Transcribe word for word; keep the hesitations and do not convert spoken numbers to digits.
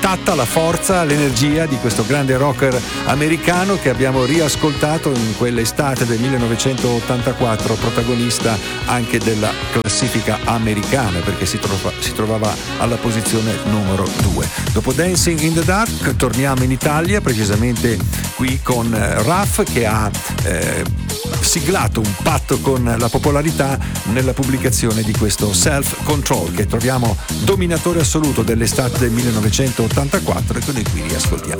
intatta la forza, l'energia di questo grande rocker americano che abbiamo riascoltato in quell'estate del millenovecentottantaquattro, protagonista anche della classifica americana perché si, trova, si trovava alla posizione numero due. Dopo Dancing in the Dark torniamo in Italia, precisamente qui con Raf che ha eh, siglato un patto con la popolarità nella pubblicazione di questo Self Control che troviamo dominatore assoluto dell'estate del millenovecentottantaquattro e che noi qui riascoltiamo.